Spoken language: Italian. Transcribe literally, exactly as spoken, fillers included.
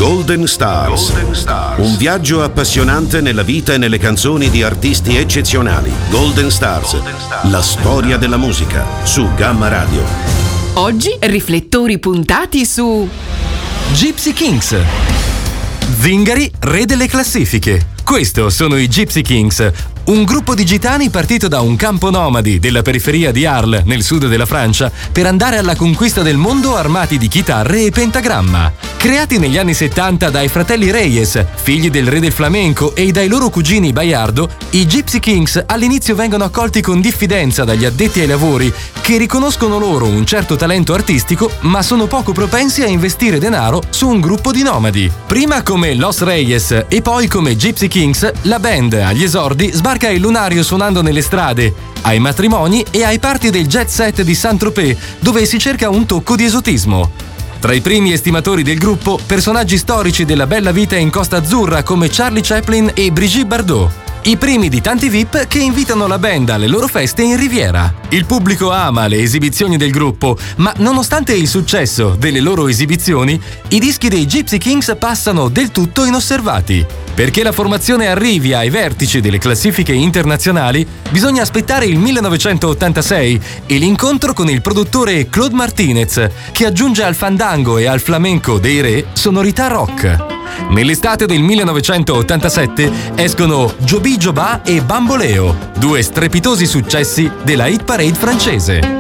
Golden Stars. Golden Stars. Un viaggio appassionante nella vita e nelle canzoni di artisti eccezionali. Golden Stars. Golden Stars. La storia della musica su Gamma Radio. Oggi riflettori puntati su Gypsy Kings. Zingari, re delle classifiche. Questo sono i Gypsy Kings, un gruppo di gitani partito da un campo nomadi della periferia di Arles, nel sud della Francia, per andare alla conquista del mondo armati di chitarre e pentagramma. Creati negli anni settanta dai fratelli Reyes, figli del re del flamenco, e dai loro cugini Bayardo, i Gypsy Kings all'inizio vengono accolti con diffidenza dagli addetti ai lavori, che riconoscono loro un certo talento artistico, ma sono poco propensi a investire denaro su un gruppo di nomadi. Prima come Los Reyes e poi come Gypsy Kings, la band agli esordi sbarca il lunario suonando nelle strade, ai matrimoni e ai party del jet set di Saint-Tropez, dove si cerca un tocco di esotismo. Tra i primi estimatori del gruppo, personaggi storici della bella vita in Costa Azzurra come Charlie Chaplin e Brigitte Bardot. I primi di tanti V I P che invitano la band alle loro feste in Riviera. Il pubblico ama le esibizioni del gruppo, ma nonostante il successo delle loro esibizioni, i dischi dei Gypsy Kings passano del tutto inosservati. Perché la formazione arrivi ai vertici delle classifiche internazionali, bisogna aspettare il millenovecentottantasei e l'incontro con il produttore Claude Martinez, che aggiunge al fandango e al flamenco dei re sonorità rock. Nell'estate del millenovecentottantasette escono Joby Joba e Bamboleo, due strepitosi successi della hit parade francese.